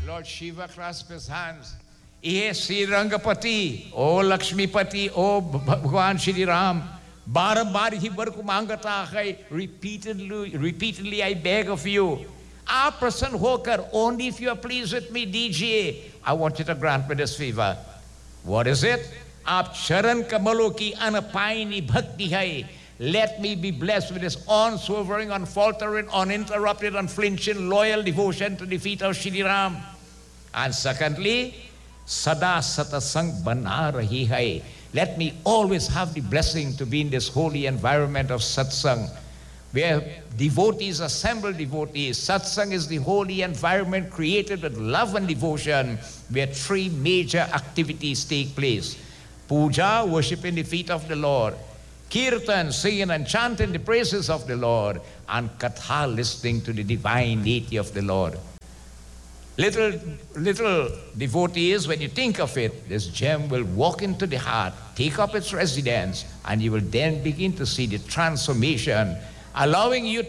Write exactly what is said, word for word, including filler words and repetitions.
Lord Shiva clasped his hands. Ye Sri Rangapati, O Lakshmipati, O Bhagwan Shri Ram, बार बार ही वर को मांगता है, repeatedly, repeatedly I beg of you, आप प्रसन्न होकर, only if you are pleased with me, D J, I want you to grant me this favor. What is it? आप चरण कमलों की अनपायनी भक्ति है. Let me be blessed with this unswerving, unfaltering, uninterrupted, unflinching, loyal devotion to the feet of Shri Ram. And secondly, sada satasang bana rahi hai. Let me always have the blessing to be in this holy environment of satsang, where devotees assemble devotees. Satsang is the holy environment created with love and devotion, where three major activities take place. Puja, worshiping the feet of the Lord. Kirtan, singing and chanting the praises of the Lord. And Katha, listening to the divine deity of the Lord. Little, little devotees, when you think of it, this gem will walk into the heart, take up its residence, and you will then begin to see the transformation, allowing you